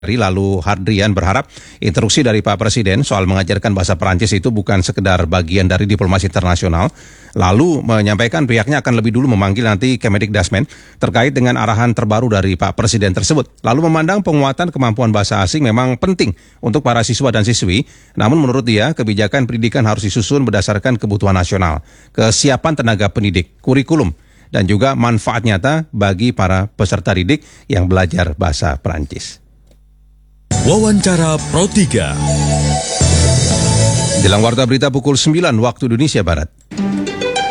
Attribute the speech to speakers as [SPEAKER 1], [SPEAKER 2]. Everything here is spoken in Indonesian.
[SPEAKER 1] Lalu Hadrian berharap instruksi dari Pak Presiden soal mengajarkan bahasa Perancis itu bukan sekedar bagian dari diplomasi internasional. Lalu menyampaikan pihaknya akan lebih dulu memanggil nanti Kemendikbudrismen terkait dengan arahan terbaru dari Pak Presiden tersebut. Lalu memandang penguatan kemampuan bahasa asing memang penting untuk para siswa dan siswi. Namun menurut dia kebijakan pendidikan harus disusun berdasarkan kebutuhan nasional, kesiapan tenaga pendidik, kurikulum, dan juga manfaat nyata bagi para peserta didik yang belajar bahasa Perancis.
[SPEAKER 2] Wawancara Pro 3.
[SPEAKER 1] Jelang warta berita pukul 9 waktu Indonesia Barat.